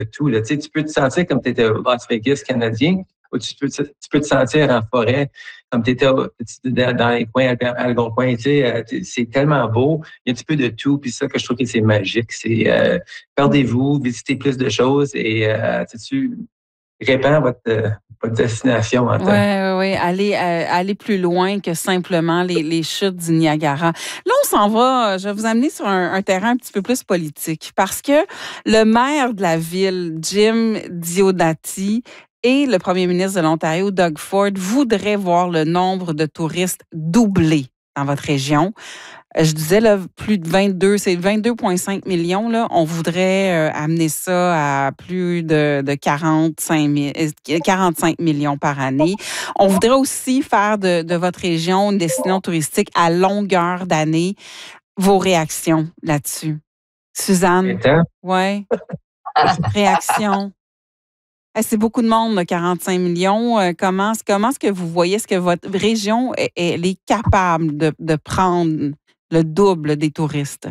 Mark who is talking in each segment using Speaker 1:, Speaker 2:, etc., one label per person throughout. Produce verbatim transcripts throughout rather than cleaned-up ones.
Speaker 1: tout. Là. Tu sais, tu peux te sentir comme tu étais au Las Vegas canadien, ou tu peux, te, tu peux te sentir en forêt, comme tu étais dans les coins Algonquin. Tu sais, c'est tellement beau. Il y a un petit peu de tout. Puis ça que je trouve que c'est magique. C'est euh, perdez-vous, visitez plus de choses et euh, tu répand votre, euh, votre destination en
Speaker 2: temps. Oui, oui, oui. Allez, euh, allez plus loin que simplement les, les chutes du Niagara. Là, on s'en va, je vais vous amener sur un, un terrain un petit peu plus politique parce que le maire de la ville, Jim Diodati, et le premier ministre de l'Ontario, Doug Ford, voudraient voir le nombre de touristes doubler dans votre région. Je disais, là, plus de vingt-deux, c'est vingt-deux virgule cinq millions. Là. On voudrait euh, amener ça à plus de, de quarante-cinq millions par année. On voudrait aussi faire de, de votre région une destination touristique à longueur d'année. Vos réactions là-dessus? Suzanne? Oui. Réaction? C'est beaucoup de monde, là, quarante-cinq millions. Comment, comment est-ce que vous voyez, est-ce que votre région est, elle est capable de, de prendre le double des touristes?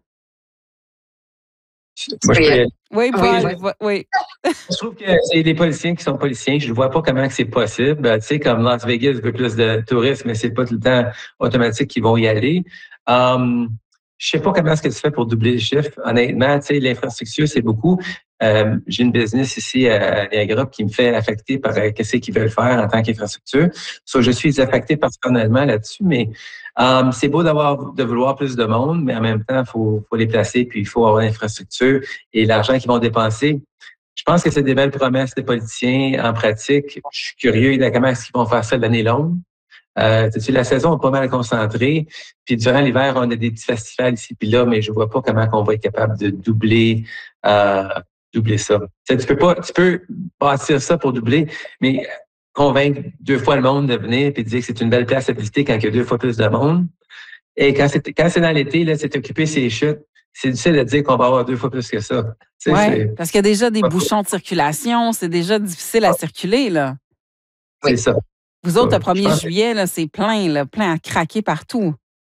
Speaker 1: Moi, je peux...
Speaker 2: Oui, Paul, oui. oui.
Speaker 1: Je trouve que c'est des politiciens qui sont politiciens. Je ne vois pas comment c'est possible. Tu sais, comme Las Vegas veut plus de touristes, mais c'est pas tout le temps automatique qu'ils vont y aller. Um, je sais pas comment est-ce que tu fais pour doubler le chiffre. Honnêtement, tu sais, l'infrastructure, c'est beaucoup. Euh, j'ai une business ici à Niagara qui me fait affecter par euh, qu'est-ce qu'ils veulent faire en tant qu'infrastructure. So, je suis affecté personnellement là-dessus, mais um, c'est beau d'avoir de vouloir plus de monde, mais en même temps, il faut, faut les placer, puis il faut avoir l'infrastructure et l'argent qu'ils vont dépenser. Je pense que c'est des belles promesses des politiciens en pratique. Je suis curieux de comment est-ce qu'ils vont faire ça l'année longue. Euh, la saison est pas mal concentrée. Puis durant l'hiver, on a des petits festivals ici puis là, mais je vois pas comment on va être capable de doubler euh, doubler ça. Tu peux pas, tu peux bâtir ça pour doubler, mais convaincre deux fois le monde de venir et de dire que c'est une belle place à visiter quand il y a deux fois plus de monde. Et quand c'est quand c'est dans l'été, là, c'est occuper ses chutes. C'est difficile de dire qu'on va avoir deux fois plus que ça.
Speaker 2: Oui, parce qu'il y a déjà des bouchons de circulation. C'est déjà difficile à circuler, là.
Speaker 1: C'est oui. ça.
Speaker 2: Vous autres, le premier juillet, là, c'est plein, là, plein à craquer partout.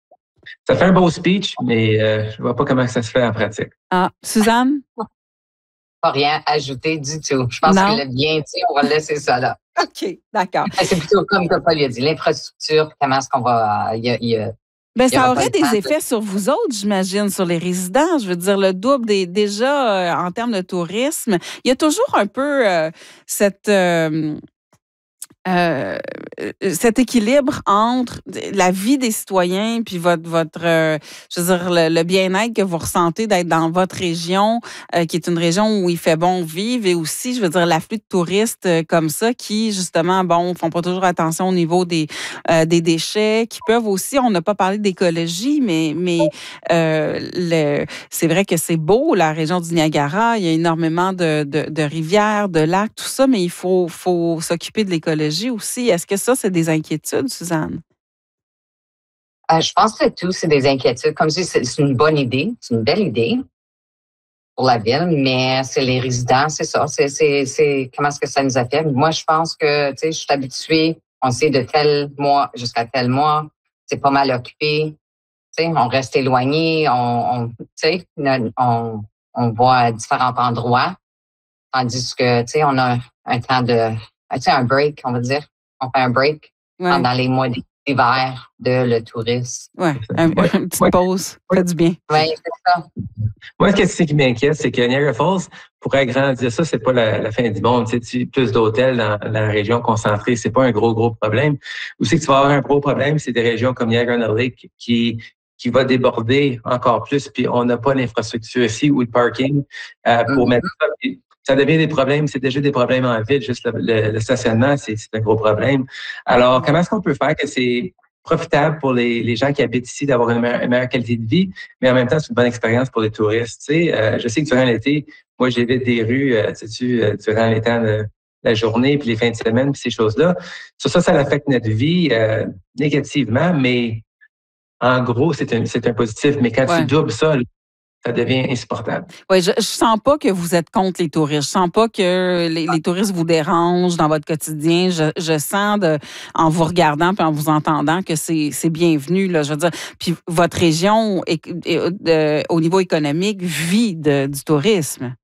Speaker 1: Ça fait un beau speech, mais euh, je ne vois pas comment ça se fait en pratique.
Speaker 2: Ah, Suzanne?
Speaker 3: Pas rien ajouter du tout. Je pense
Speaker 2: non.
Speaker 3: que le bien dit, on va laisser ça là.
Speaker 2: OK, d'accord.
Speaker 3: C'est plutôt comme Paul a dit, l'infrastructure, comment est-ce qu'on va... Il y a, il y a,
Speaker 2: Bien, ça aurait des effets de... sur vous autres, j'imagine, sur les résidents. Je veux dire, le double des, déjà euh, en termes de tourisme. Il y a toujours un peu euh, cette... Euh, Euh, cet équilibre entre la vie des citoyens puis votre votre euh, je veux dire le, le bien-être que vous ressentez d'être dans votre région euh, qui est une région où il fait bon vivre et aussi je veux dire l'afflux de touristes euh, comme ça qui justement bon font pas toujours attention au niveau des euh, des déchets qui peuvent aussi on n'a pas parlé d'écologie mais mais euh, le c'est vrai que c'est beau la région du Niagara il y a énormément de de, de rivières de lacs tout ça mais il faut faut s'occuper de l'écologie aussi. Est-ce que ça, c'est des inquiétudes, Suzanne?
Speaker 3: Euh, je pense que tout, c'est des inquiétudes. Comme je dis, c'est, c'est une bonne idée, c'est une belle idée pour la ville, mais c'est les résidents, c'est ça. C'est, c'est, c'est comment est-ce que ça nous affecte? Moi, je pense que, tu sais, je suis habituée, on sait de tel mois jusqu'à tel mois, c'est pas mal occupé. Tu sais, on reste éloigné, on, on tu sais, on, on va à différents endroits, tandis que, tu sais, on a un temps de tu sais, un break, on va dire. On fait un break ouais. pendant les mois d'hiver de le tourisme.
Speaker 2: Oui, un, une petite ouais. pause. Ça fait du bien.
Speaker 3: Oui, c'est ça.
Speaker 1: Moi, ce qui m'inquiète, c'est que Niagara Falls, pour agrandir ça, c'est pas la, la fin du monde. Tu sais, plus d'hôtels dans, dans la région concentrée, c'est pas un gros, gros problème. Aussi que tu vas avoir un gros problème, c'est des régions comme Niagara Lake qui qui va déborder encore plus, puis on n'a pas l'infrastructure ici ou le parking euh, pour mm-hmm. mettre ça. Ça devient des problèmes, c'est déjà des problèmes en ville, juste le, le, le stationnement, c'est, c'est un gros problème. Alors, comment est-ce qu'on peut faire que c'est profitable pour les, les gens qui habitent ici d'avoir une meilleure, une meilleure qualité de vie, mais en même temps, c'est une bonne expérience pour les touristes. Tu sais, euh, je sais que durant l'été, moi, j'évite des rues, euh, tu sais, euh, durant les temps de la journée, puis les fins de semaine, puis ces choses-là. Sur ça, ça affecte notre vie euh, négativement, mais en gros, c'est un, c'est un positif. Mais quand ouais. tu doubles ça, ça devient insupportable.
Speaker 2: Oui, je, je sens pas que vous êtes contre les touristes. Je sens pas que les, les touristes vous dérangent dans votre quotidien. Je, je sens de, en vous regardant puis en vous entendant que c'est, c'est bienvenu. Là, je veux dire, puis votre région, est, est, de, au niveau économique, vit de, du tourisme.